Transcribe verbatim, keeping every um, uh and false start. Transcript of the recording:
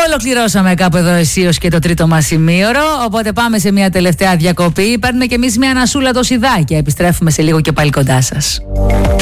Ολοκληρώσαμε κάπου εδώ αισίως και το τρίτο μας ημίωρο. Οπότε πάμε σε μια τελευταία διακοπή. Παίρνουμε κι εμείς μια ανασούλα το σιδάκι. Επιστρέφουμε σε λίγο και πάλι κοντά σας.